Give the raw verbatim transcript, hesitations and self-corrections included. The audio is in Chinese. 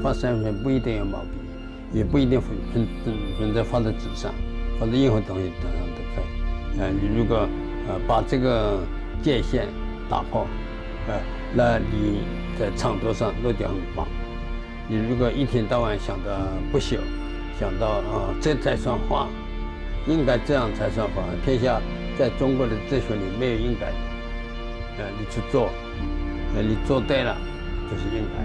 发三分不一定有毛笔，也不一定分分分分在放在纸上，放在任何东西上都可以。呃，你如果呃把这个界限打破，呃，那你在创作上落点很棒。你如果一天到晚想到不朽，想到啊、呃、这才算画，应该这样才算画。天下在中国的哲学里没有应该的，呃，你去做，呃，你做对了就是应该。